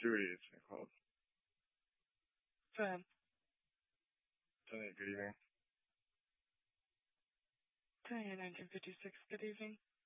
Judy, it's called. Go ahead. Tony, good evening. Tony, 1956. Good evening.